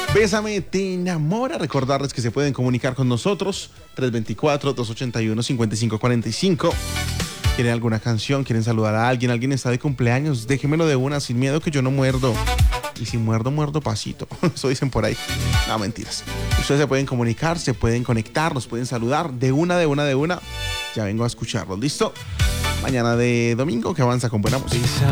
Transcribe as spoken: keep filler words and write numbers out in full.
Bésame, te enamora. Recordarles que se pueden comunicar con nosotros. tres dos cuatro, dos ocho uno, cinco cinco cuatro cinco. ¿Quieren alguna canción? ¿Quieren saludar a alguien? ¿Alguien está de cumpleaños? Déjenmelo de una, sin miedo, que yo no muerdo. Y si muerdo, muerdo pasito. Eso dicen por ahí. No, mentiras. Ustedes se pueden comunicar, se pueden conectar, nos pueden saludar de una, de una, de una. Ya vengo a escucharlos. ¿Listo? Mañana de domingo que avanza con buena música.